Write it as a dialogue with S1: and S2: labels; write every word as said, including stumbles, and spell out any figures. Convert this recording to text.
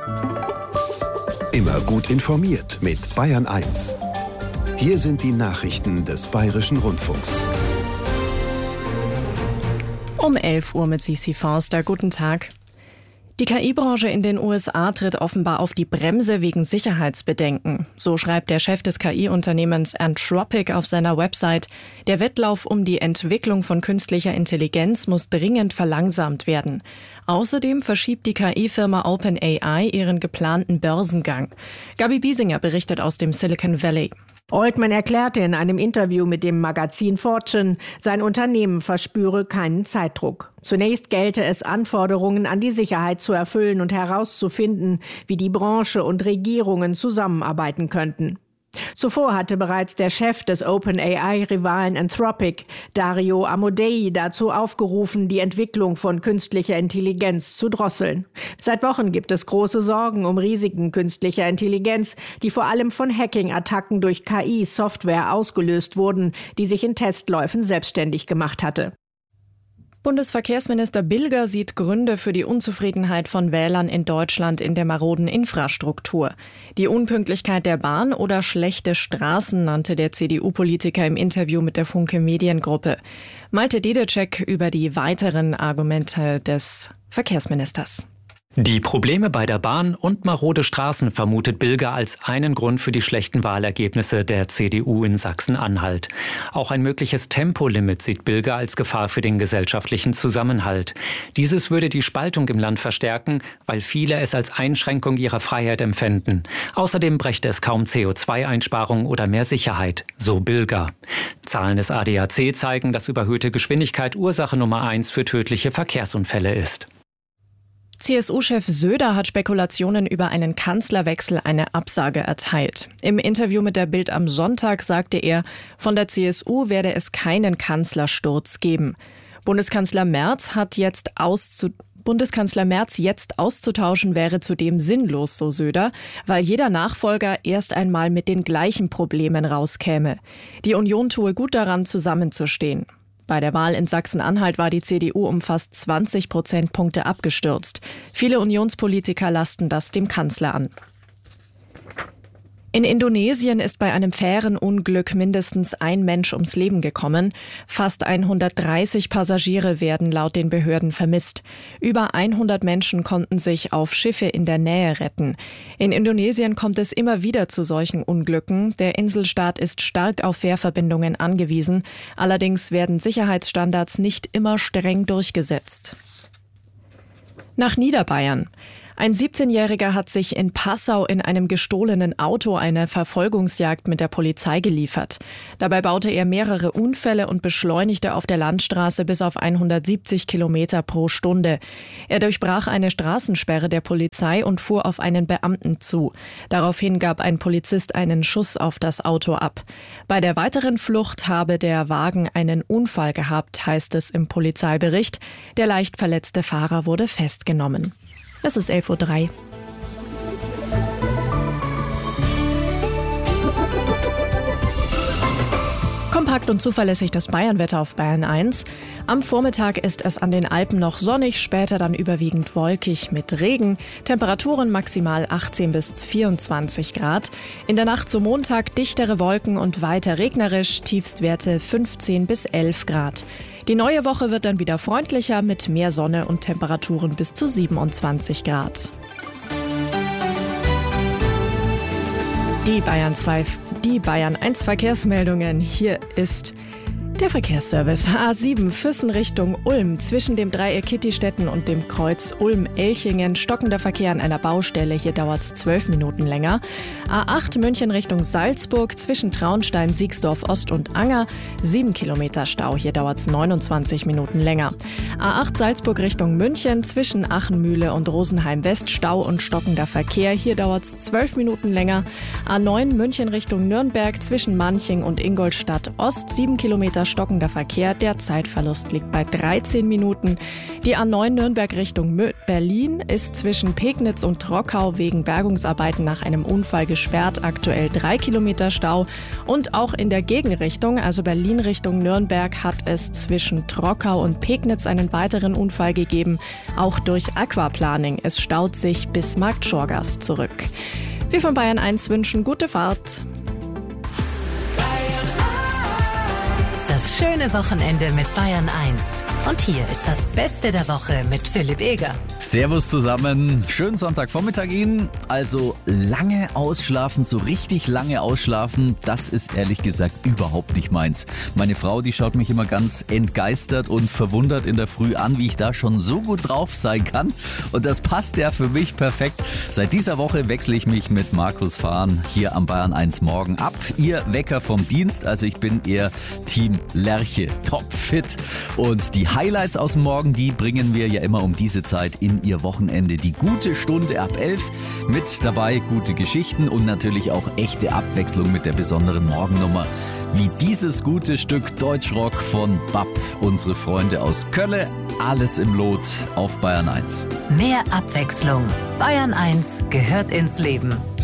S1: Immer gut informiert mit Bayern eins. Hier sind die Nachrichten des Bayerischen Rundfunks.
S2: Um elf Uhr mit Sissi Forster. Guten Tag. Die K I-Branche in den U S A tritt offenbar auf die Bremse wegen Sicherheitsbedenken. So schreibt der Chef des K I-Unternehmens Anthropic auf seiner Website. Der Wettlauf um die Entwicklung von künstlicher Intelligenz muss dringend verlangsamt werden. Außerdem verschiebt die K I-Firma OpenAI ihren geplanten Börsengang. Gabi Biesinger berichtet aus dem Silicon Valley.
S3: Altman erklärte in einem Interview mit dem Magazin Fortune, sein Unternehmen verspüre keinen Zeitdruck. Zunächst gelte es, Anforderungen an die Sicherheit zu erfüllen und herauszufinden, wie die Branche und Regierungen zusammenarbeiten könnten. Zuvor hatte bereits der Chef des OpenAI-Rivalen Anthropic, Dario Amodei, dazu aufgerufen, die Entwicklung von künstlicher Intelligenz zu drosseln. Seit Wochen gibt es große Sorgen um Risiken künstlicher Intelligenz, die vor allem von Hacking-Attacken durch K I-Software ausgelöst wurden, die sich in Testläufen selbstständig gemacht hatte.
S2: Bundesverkehrsminister Bilger sieht Gründe für die Unzufriedenheit von Wählern in Deutschland in der maroden Infrastruktur. Die Unpünktlichkeit der Bahn oder schlechte Straßen, nannte der C D U-Politiker im Interview mit der Funke Mediengruppe. Malte Dedecek über die weiteren Argumente des Verkehrsministers.
S4: Die Probleme bei der Bahn und marode Straßen vermutet Bilger als einen Grund für die schlechten Wahlergebnisse der C D U in Sachsen-Anhalt. Auch ein mögliches Tempolimit sieht Bilger als Gefahr für den gesellschaftlichen Zusammenhalt. Dieses würde die Spaltung im Land verstärken, weil viele es als Einschränkung ihrer Freiheit empfänden. Außerdem brächte es kaum C O zwei Einsparung oder mehr Sicherheit, so Bilger. Zahlen des A D A C zeigen, dass überhöhte Geschwindigkeit Ursache Nummer eins für tödliche Verkehrsunfälle ist.
S2: C S U-Chef Söder hat Spekulationen über einen Kanzlerwechsel eine Absage erteilt. Im Interview mit der Bild am Sonntag sagte er, von der C S U werde es keinen Kanzlersturz geben. Bundeskanzler Merz hat jetzt auszu Bundeskanzler Merz jetzt auszutauschen wäre zudem sinnlos, so Söder, weil jeder Nachfolger erst einmal mit den gleichen Problemen rauskäme. Die Union tue gut daran, zusammenzustehen. Bei der Wahl in Sachsen-Anhalt war die C D U um fast zwanzig Prozentpunkte abgestürzt. Viele Unionspolitiker lasten das dem Kanzler an. In Indonesien ist bei einem Fährenunglück mindestens ein Mensch ums Leben gekommen. Fast hundertdreißig Passagiere werden laut den Behörden vermisst. Über hundert Menschen konnten sich auf Schiffe in der Nähe retten. In Indonesien kommt es immer wieder zu solchen Unglücken. Der Inselstaat ist stark auf Fährverbindungen angewiesen. Allerdings werden Sicherheitsstandards nicht immer streng durchgesetzt. Nach Niederbayern. Ein siebzehnjähriger hat sich in Passau in einem gestohlenen Auto eine Verfolgungsjagd mit der Polizei geliefert. Dabei baute er mehrere Unfälle und beschleunigte auf der Landstraße bis auf hundertsiebzig Kilometer pro Stunde. Er durchbrach eine Straßensperre der Polizei und fuhr auf einen Beamten zu. Daraufhin gab ein Polizist einen Schuss auf das Auto ab. Bei der weiteren Flucht habe der Wagen einen Unfall gehabt, heißt es im Polizeibericht. Der leicht verletzte Fahrer wurde festgenommen. Es ist elf Uhr drei. Kompakt und zuverlässig das Bayernwetter auf Bayern eins. Am Vormittag ist es an den Alpen noch sonnig, später dann überwiegend wolkig mit Regen. Temperaturen maximal achtzehn bis vierundzwanzig Grad. In der Nacht zum Montag dichtere Wolken und weiter regnerisch, Tiefstwerte fünfzehn bis elf Grad. Die neue Woche wird dann wieder freundlicher mit mehr Sonne und Temperaturen bis zu siebenundzwanzig Grad. Die Bayern zwei, die Bayern eins Verkehrsmeldungen. Hier ist der Verkehrsservice. A sieben Füssen Richtung Ulm. Zwischen dem Dreieck Kittistetten und dem Kreuz Ulm-Elchingen stockender Verkehr an einer Baustelle. Hier dauert es zwölf Minuten länger. A acht München Richtung Salzburg. Zwischen Traunstein, Siegsdorf Ost und Anger. sieben Kilometer Stau. Hier dauert es neunundzwanzig Minuten länger. A acht Salzburg Richtung München. Zwischen Achenmühle und Rosenheim West. Stau und stockender Verkehr. Hier dauert es zwölf Minuten länger. A neun München Richtung Nürnberg. Zwischen Manching und Ingolstadt Ost. sieben Kilometer Kilometer stockender Verkehr. Der Zeitverlust liegt bei dreizehn Minuten. Die A neun Nürnberg Richtung Berlin ist zwischen Pegnitz und Trockau wegen Bergungsarbeiten nach einem Unfall gesperrt. Aktuell drei Kilometer Stau. Und auch in der Gegenrichtung, also Berlin Richtung Nürnberg, hat es zwischen Trockau und Pegnitz einen weiteren Unfall gegeben. Auch durch Aquaplaning. Es staut sich bis Marktschorgast zurück. Wir von Bayern eins wünschen gute Fahrt.
S5: Das schöne Wochenende mit Bayern eins. Und hier ist das Beste der Woche mit Philipp Eger.
S6: Servus zusammen. Schönen Sonntagvormittag Ihnen. Also lange ausschlafen, so richtig lange ausschlafen, das ist ehrlich gesagt überhaupt nicht meins. Meine Frau, die schaut mich immer ganz entgeistert und verwundert in der Früh an, wie ich da schon so gut drauf sein kann. Und das passt ja für mich perfekt. Seit dieser Woche wechsle ich mich mit Markus Fahn hier am Bayern eins Morgen ab. Ihr Wecker vom Dienst, also ich bin eher Team Lerche, topfit. Und die Highlights aus dem Morgen, die bringen wir ja immer um diese Zeit in Ihr Wochenende. Die gute Stunde ab elf, mit dabei gute Geschichten und natürlich auch echte Abwechslung mit der besonderen Morgennummer. Wie dieses gute Stück Deutschrock von B A P, unsere Freunde aus Kölle. Alles im Lot auf Bayern eins.
S5: Mehr Abwechslung. Bayern eins gehört ins Leben.